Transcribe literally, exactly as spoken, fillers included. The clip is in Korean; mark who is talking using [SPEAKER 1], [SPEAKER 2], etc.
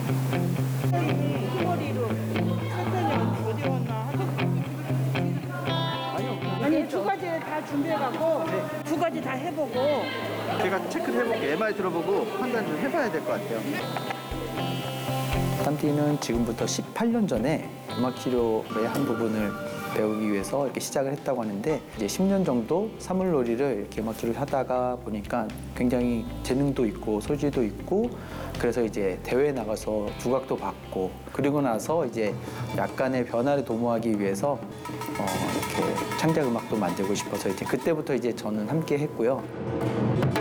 [SPEAKER 1] 머리로 선생님 어디 왔나? 아니 두 가지 다 준비해갖고 두 가지 다 해보고
[SPEAKER 2] 제가 체크를 해볼게요. 엠아르아이 들어보고 판단 좀 해봐야 될 것 같아요.
[SPEAKER 3] 땀띠는 지금부터 십팔 년 전에 음악 치료의 한 부분을 배우기 위해서 이렇게 시작을 했다고 하는데 이제 십 년 정도 사물놀이를 이렇게 음악 치료를 하다가 보니까 굉장히 재능도 있고 소질도 있고 그래서 이제 대회에 나가서 두각도 받고 그리고 나서 이제 약간의 변화를 도모하기 위해서 어 이렇게 창작 음악도 만들고 싶어서 이제 그때부터 이제 저는 함께 했고요.